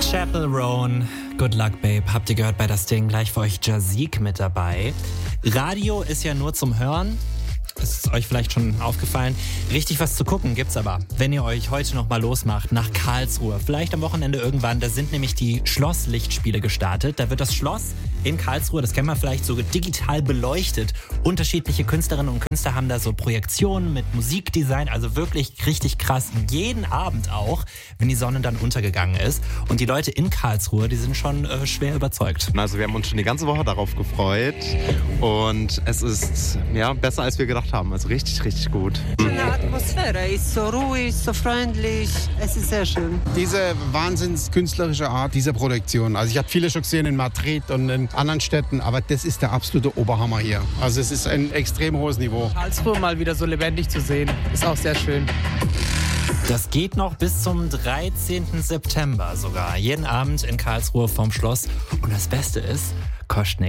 Chapel Roan, Good Luck Babe, habt ihr gehört bei das Ding, gleich für euch Jazik mit dabei. Radio ist ja nur zum Hören. Ist euch vielleicht schon aufgefallen. Richtig was zu gucken gibt's aber, wenn ihr euch heute noch mal losmacht nach Karlsruhe. Vielleicht am Wochenende irgendwann. Da sind nämlich die Schlosslichtspiele gestartet. Da wird das Schloss in Karlsruhe, das kennen wir vielleicht, so digital beleuchtet. Unterschiedliche Künstlerinnen und Künstler haben da so Projektionen mit Musikdesign. Also wirklich richtig krass. Jeden Abend auch, wenn die Sonne dann untergegangen ist. Und die Leute in Karlsruhe, die sind schon schwer überzeugt. Also wir haben uns schon die ganze Woche darauf gefreut. Und es ist besser, als wir gedacht haben. Also richtig, richtig gut. Die Atmosphäre ist so ruhig, so freundlich. Es ist sehr schön. Diese wahnsinns künstlerische Art dieser Produktion. Also ich habe viele schon gesehen in Madrid und in anderen Städten, aber das ist der absolute Oberhammer hier. Also es ist ein extrem hohes Niveau. Karlsruhe mal wieder so lebendig zu sehen, ist auch sehr schön. Das geht noch bis zum 13. September sogar. Jeden Abend in Karlsruhe vorm Schloss. Und das Beste ist, kostet nix.